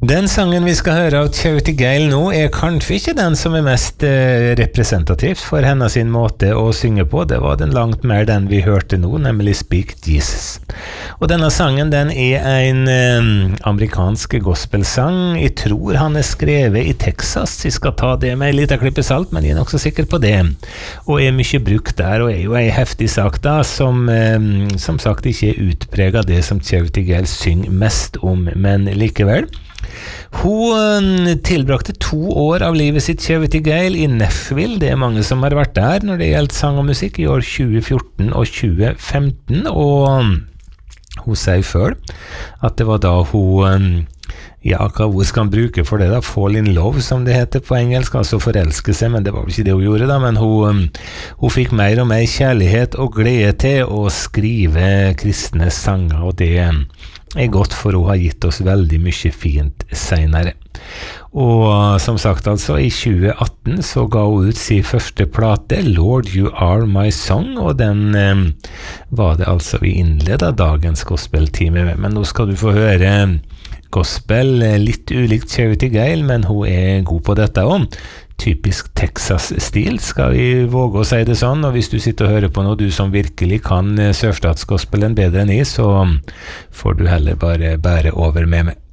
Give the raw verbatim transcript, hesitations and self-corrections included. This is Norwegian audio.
Den sangen vi skal høre av Charity Gale nå er kanskje ikke den som er mest eh, representativt for henne sin måte å synge på. Det var den langt mer den vi hørte nå, nemlig Speak Jesus. Og denne sangen den er en eh, amerikansk gospelsang. Jeg tror han er skrevet i Texas. Jeg skal ta det med en liten klippe salt, men jeg er nok så sikker på det. Og er mye brukt der, og er jo en heftig sak da, som eh, som sagt ikke er utpreget det som Charity Gale synger mest om, men likevel. Hun tilbrakte to år av livet sitt, Charity Gale, i Nashville. Det er mange som har vært der når det gjelder sang og musikk i år tjue fjorten og tjue femten, og hun sier selv at det var da hun, ja, hva ord skal han bruke for det da, fall in love som det heter på engelsk, altså forelske seg, men det var vel ikke det hun gjorde da, men hun, hun fikk mer og mer kjærlighet og glede til å skrive kristne sanger, og det er godt, for hun har gitt oss veldig mye fint senere. Og som sagt, altså, i tjue atten så ga hun ut sin første plate, Lord You Are My Song, og den eh, var det altså vi innledet dagens gospeltime med. Men nå skal du få høre gospel, litt ulikt Charity Gale, men hun er god på dette også. Typisk Texas-stil, skal vi våge å si det sånn, og hvis du sitter og hører på noe du som virkelig kan sørstatsgospelen bedre enn jeg, så får du heller bare bære over med meg.